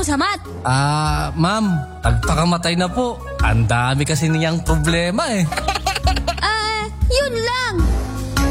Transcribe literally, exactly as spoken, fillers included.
sa mat? Ah, ma'am, nagpakamatay na po. Ang dami kasi niyang problema eh. Ah, yun lang.